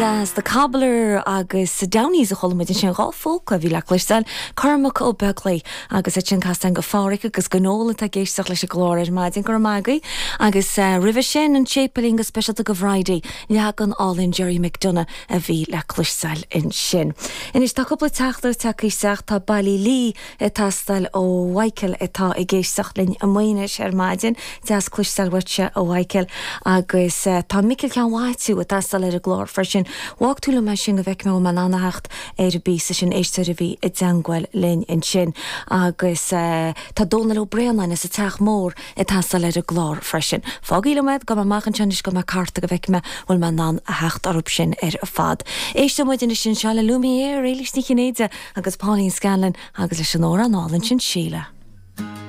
as the cobbler agus Downey's a cholamid in sin gáfóca bhí le leistal Cormac ó Buckley agus sin castan go fáric agus gnóla a géisteach leis a glóir maidin gur magaí agus rih sin an Chapeling go specialta go Friday leagan allin Jerry McDonough a bhí le leistal in sin. Inis tá coppla teachtar takeíseach tá bailí lí tastal ó Michael atá i géisteach linn a muoine ar maidin deas leistal witse ó Michael agus tá Michael cean waitú a tastal ar a glór freisin Wachtúla me sin go bheith me man annacht ar a bí sin éiste a bhí i dangwail linn in sin agus tá Donal O'Brien is a teach mór i tastal ar a glór freisin. Fágíle meid go machchan sin go me carta go bheith me bhfuil man ná a hecht arúb sin ar a fad. Éiste muid in sin seála lumiéir réilis ní chinnéide agus Pauline Scanlon agus leis an óra an álinn sin síle.